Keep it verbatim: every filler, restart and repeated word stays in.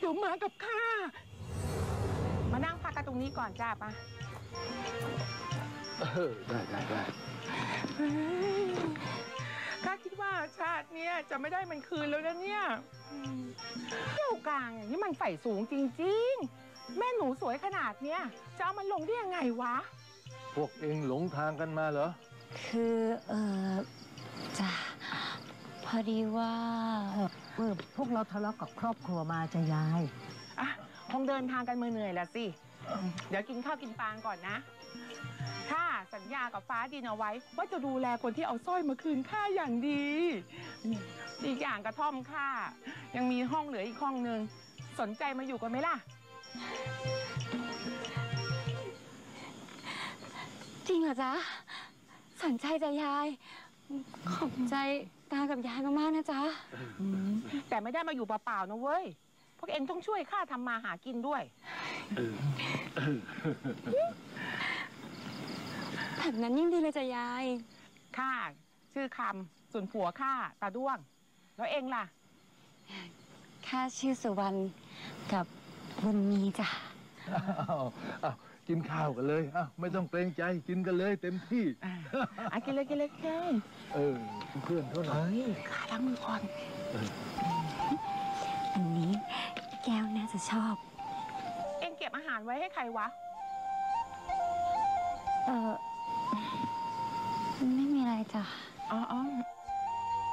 ดี๋ยวมากับข้ามานั่งพักกันตรงนี้ก่อนจ้าปะเออได้ได้ได้ข้าคิดว่าชาติเนี้ยจะไม่ได้มันคืนแล้วนะเนี่ยเที่ยวกลางอย่างนี้มันใฝ่สูงจริงๆแม่หนูสวยขนาดเนี้ยจะเอามันลงได้ยังไงวะพวกเองหลงทางกันมาเหรอคือเออจ้ะพอดีว่าเออพวกเราทะเลาะกับครอบครัวมาจะยายอ่ะคงเดินทางกันมือเหนื่อยละสิเดี๋ยวกินข้าวกินปลาก่อนนะข้าสัญญากับฟ้าดินเอาไว้ว่าจะดูแลคนที่เอาสร้อยมาคืนข้าอย่างดีอีกอย่างกระท่อมข้ายังมีห้องเหลืออีกห้องนึงสนใจมาอยู่กันไหมล่ะจริงเหรอจ๊ะสนใจจ้ะยายขอบใจตากับยายมากๆนะจ๊ะแต่ไม่ได้มาอยู่เปล่าๆนะเว้ยพวกเอ็งต้องช่วยข้าทำมาหากินด้วยแบบนั้นยิ่งดีเลยจ้ะยายข้าชื่อคำส่วนผัวข้าตาด้วงแล้วเอ็งล่ะข้าชื่อสุวรรณกับบุญมีจ้ะอ้าวกินข้าวกันเลยอ้าวไม่ต้องเกรงใจกินกันเลยเต็มที่อ่ะกินเลยกินเลยกินเออเพื่อนเท่าไหร่ข้าล้างมือก่อนอันนี้แก้วน่าจะชอบเอ็งเก็บอาหารไว้ให้ใครวะเออไม่มีอะไรจ้ะอ๋อ